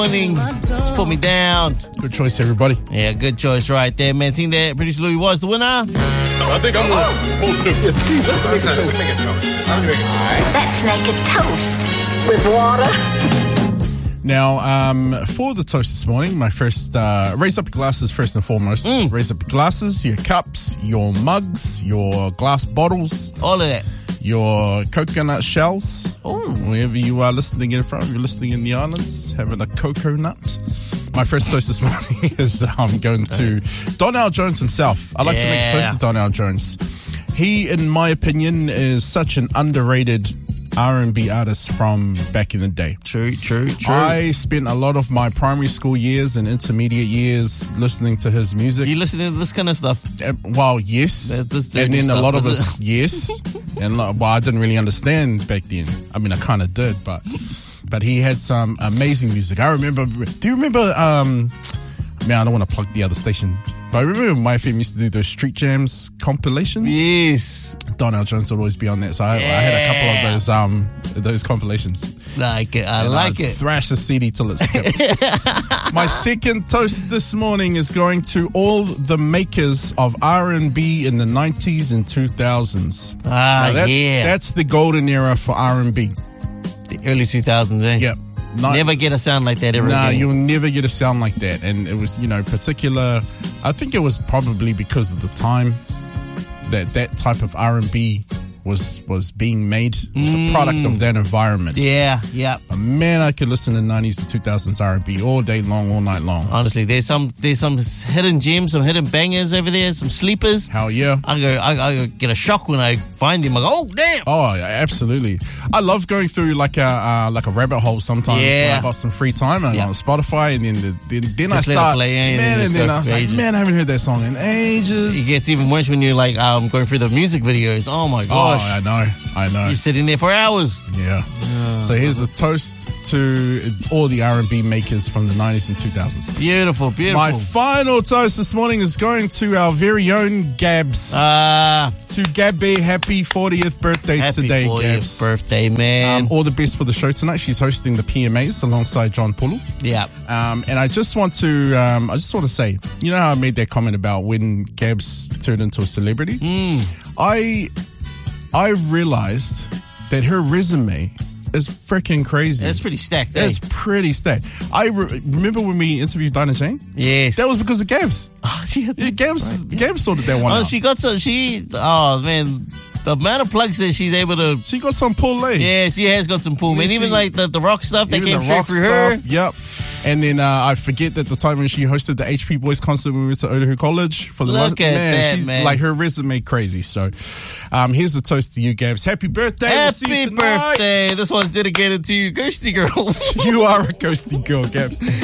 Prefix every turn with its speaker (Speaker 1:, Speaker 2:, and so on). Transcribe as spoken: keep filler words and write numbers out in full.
Speaker 1: Morning. Just put me down.
Speaker 2: Good choice, everybody.
Speaker 1: Yeah, good choice right there, man. Seeing that producer Louis was the winner.
Speaker 3: I think I'm going to let's, let's make a toast.
Speaker 4: Let's make a toast with water.
Speaker 2: Now, um, for the toast this morning, my first, uh, raise up your glasses first and foremost.
Speaker 1: Mm.
Speaker 2: Raise up your glasses, your cups, your mugs, your glass bottles,
Speaker 1: All of that.
Speaker 2: your coconut shells.
Speaker 1: Oh.
Speaker 2: Wherever you are listening in from, if you're listening in the islands, having a cocoa nut. My first toast this morning is I'm going to Donnell Jones himself. I like to make a toast
Speaker 1: Yeah.
Speaker 2: to Donnell Jones. He, in my opinion, is such an underrated R and B artist from back in the day.
Speaker 1: True, true, true.
Speaker 2: I spent a lot of my primary school years and intermediate years listening to his music.
Speaker 1: You listening to this kind of stuff?
Speaker 2: Uh, Well, yes.
Speaker 1: That- this
Speaker 2: And
Speaker 1: dirty
Speaker 2: then a
Speaker 1: stuff,
Speaker 2: lot of
Speaker 1: is
Speaker 2: us, yes. And lo- well, I didn't really understand back then. I mean, I kind of did, but but he had some amazing music. I remember. Do you remember? Um, man, I don't want to plug the other station, but I remember my F M used to do those Street Jams compilations.
Speaker 1: Yes.
Speaker 2: Donnell Jones would always be on that, so I, I had a couple of those um those compilations.
Speaker 1: Like it. I
Speaker 2: And
Speaker 1: like
Speaker 2: I'd
Speaker 1: it.
Speaker 2: Thrash the C D till it skips. My second toast this morning is going to all the makers of R and B in the nineties and two thousands.
Speaker 1: Ah,
Speaker 2: Now, that's,
Speaker 1: yeah.
Speaker 2: that's the golden era for R and B.
Speaker 1: the early two thousands, eh?
Speaker 2: Yep. Not,
Speaker 1: Never get a sound like that ever
Speaker 2: Nah,
Speaker 1: again.
Speaker 2: you'll never get a sound like that. And it was, you know, particular. I think it was probably because of the time that that type of R and B was was being made. It was a product of that environment.
Speaker 1: Yeah, yeah.
Speaker 2: Man, I could listen to nineties to two thousands R and B all day long, all night long.
Speaker 1: Honestly, there's some there's some hidden gems, some hidden bangers over there, some sleepers.
Speaker 2: Hell yeah.
Speaker 1: I go, I, I get a shock when I find them. I go, oh damn!
Speaker 2: Oh, yeah, absolutely. I love going through like a uh, like a rabbit hole sometimes when
Speaker 1: Yeah.
Speaker 2: I got some free time and
Speaker 1: Yeah.
Speaker 2: I'm on Spotify, and then the, then, then I
Speaker 1: Just let it
Speaker 2: start
Speaker 1: play, and
Speaker 2: man,
Speaker 1: then
Speaker 2: and
Speaker 1: just
Speaker 2: then
Speaker 1: go
Speaker 2: I was
Speaker 1: for
Speaker 2: like,
Speaker 1: ages.
Speaker 2: man, I haven't heard that song in ages.
Speaker 1: It gets even worse when you're like um, going through the music videos. Oh my
Speaker 2: Oh,
Speaker 1: gosh!
Speaker 2: I know, I know.
Speaker 1: You're sitting there for hours.
Speaker 2: Yeah. So here's a toast to all the R and B makers from the nineties and two thousands.
Speaker 1: Beautiful, beautiful.
Speaker 2: My final toast this morning is going to our very own Gabs.
Speaker 1: Ah,
Speaker 2: to Gabby, happy fortieth birthday
Speaker 1: happy
Speaker 2: today,
Speaker 1: fortieth
Speaker 2: Gabs.
Speaker 1: birthday, man.
Speaker 2: Um, all the best for the show tonight. She's hosting the P M As alongside John Pulu.
Speaker 1: yeah.
Speaker 2: Um, and I just want to, um, I just want to say, you know how I made that comment about when Gabs turned into a celebrity?
Speaker 1: Mm.
Speaker 2: I, I realized that her resume is freaking crazy.
Speaker 1: That's pretty stacked, eh?
Speaker 2: It's pretty stacked. I re- remember when we interviewed Dinah Jane.
Speaker 1: Yes.
Speaker 2: That was because of Gabs.
Speaker 1: Oh, yeah,
Speaker 2: Yeah,
Speaker 1: that's
Speaker 2: Gabs,
Speaker 1: right.
Speaker 2: Gabs sorted that one
Speaker 1: Oh,
Speaker 2: out.
Speaker 1: she got some. She. Oh man, the amount of plugs that she's able to.
Speaker 2: She got some pull leg.
Speaker 1: Yeah, she has got some pull, man.
Speaker 2: Yeah,
Speaker 1: Even
Speaker 2: she-
Speaker 1: like the, the rock stuff that
Speaker 2: Even
Speaker 1: came
Speaker 2: the
Speaker 1: straight
Speaker 2: rock
Speaker 1: through her.
Speaker 2: stuff, Yep. And then uh, I forget that the time when she hosted the H P Boys concert when we went to Otahu College for the
Speaker 1: Look
Speaker 2: last,
Speaker 1: at
Speaker 2: man,
Speaker 1: that,
Speaker 2: she's
Speaker 1: man.
Speaker 2: like her resume crazy. So um, here's a toast to you, Gabs. Happy birthday. We'll see you
Speaker 1: Happy
Speaker 2: tonight.
Speaker 1: birthday! This one's dedicated to you, Ghosty Girl.
Speaker 2: You are a ghosty girl, Gabs.